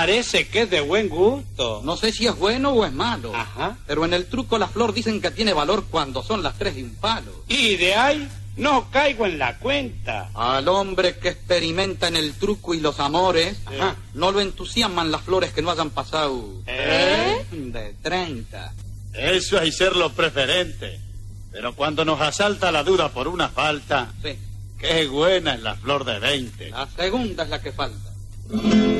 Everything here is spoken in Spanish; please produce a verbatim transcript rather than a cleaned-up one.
Parece que es de buen gusto. No sé si es bueno o es malo. Ajá. Pero en el truco la flor dicen que tiene valor cuando son las tres de un palo. Y de ahí no caigo en la cuenta. Al hombre que experimenta en el truco y los amores, Ajá. no lo entusiasman las flores que no hayan pasado ¿Eh? de treinta. Eso hay ser lo preferente. Pero cuando nos asalta la duda por una falta, Sí, qué buena es la flor de veinte. la segunda es la que falta.